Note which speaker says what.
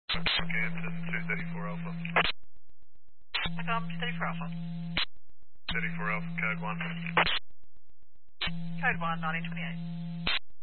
Speaker 1: Kansas 234 Alpha.
Speaker 2: Steady for Alpha.
Speaker 1: 34 Alpha, code 1.
Speaker 2: Code 1, 1928.